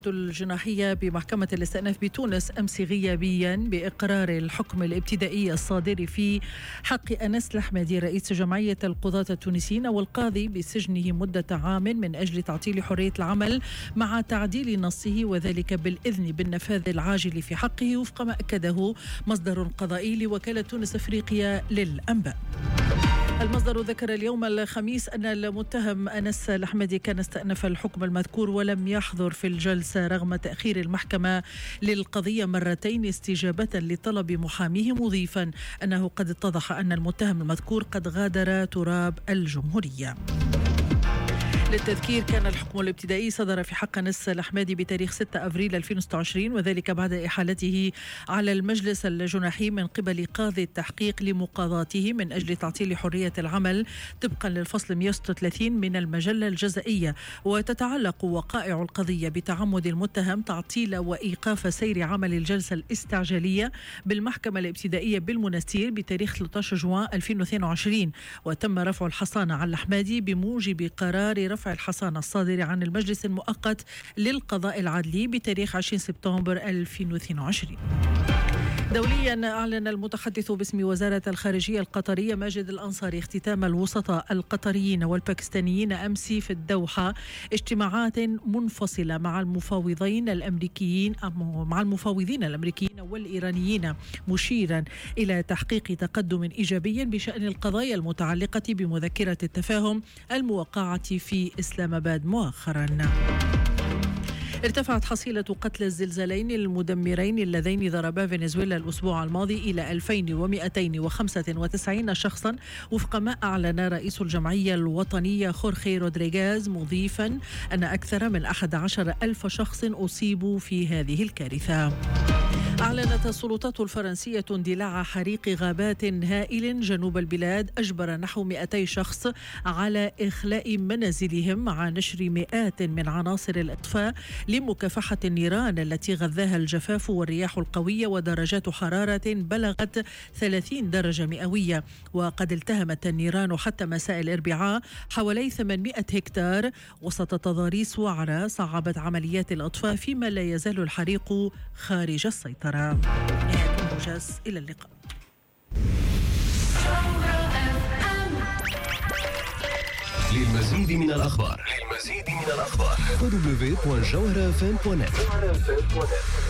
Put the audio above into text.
الجناحية بمحكمة الاستئناف بتونس أمس غيابيا بإقرار الحكم الابتدائي الصادر في حق أنس الأحمدي رئيس جمعية القضاة التونسيين والقاضي بسجنه مدة عام من أجل تعطيل حرية العمل مع تعديل نصه وذلك بالإذن بالنفاذ العاجل في حقه وفق ما أكده مصدر قضائي لوكالة تونس أفريقيا للأنباء. المصدر ذكر اليوم الخميس أن المتهم أنس الأحمدي كان استأنف الحكم المذكور ولم يحضر في الجلسة رغم تأخير المحكمة للقضية مرتين استجابة لطلب محاميه، مضيفا أنه قد اتضح أن المتهم المذكور قد غادر تراب الجمهورية. للتذكير، كان الحكم الابتدائي صدر في حق أنس الأحمدي بتاريخ 6 أبريل 2026 وذلك بعد إحالته على المجلس الجناحي من قبل قاضي التحقيق لمقاضاته من أجل تعطيل حرية العمل طبقا للفصل 136 من المجلة الجزائية. وتتعلق وقائع القضية بتعمد المتهم تعطيل وإيقاف سير عمل الجلسة الاستعجالية بالمحكمة الابتدائية بالمنستير بتاريخ 13 جوان 2022، وتم رفع الحصانة على الأحمدي بموجب قرار رفع الحصانة الصادر عن المجلس المؤقت للقضاء العدلي بتاريخ 20 سبتمبر 2022. دوليا، أعلن المتحدث باسم وزارة الخارجية القطرية ماجد الأنصاري اختتام الوسطاء القطريين والباكستانيين أمس في الدوحة اجتماعات منفصلة مع المفاوضين الأمريكيين والإيرانيين، مشيرا إلى تحقيق تقدم إيجابي بشأن القضايا المتعلقة بمذكرة التفاهم الموقعة في إسلام آباد مؤخرا. ارتفعت حصيلة قتلى الزلزالين المدمرين اللذين ضربا فنزويلا الأسبوع الماضي إلى 2295 شخصا وفق ما أعلن رئيس الجمعية الوطنية خورخي رودريغاز، مضيفا أن أكثر من 11,000 شخص أصيبوا في هذه الكارثة. أعلنت السلطات الفرنسية اندلاع حريق غابات هائل جنوب البلاد أجبر نحو 200 شخص على إخلاء منازلهم مع نشر مئات من عناصر الإطفاء لمكافحة النيران التي غذاها الجفاف والرياح القوية ودرجات حرارة بلغت 30 درجة مئوية. وقد التهمت النيران حتى مساء الأربعاء حوالي 800 هكتار وسط تضاريس وعرة صعبت عمليات الإطفاء، فيما لا يزال الحريق خارج السيطرة. نهاية الموجز، إلى اللقاء. للمزيد من الأخبار www.jawharafm.net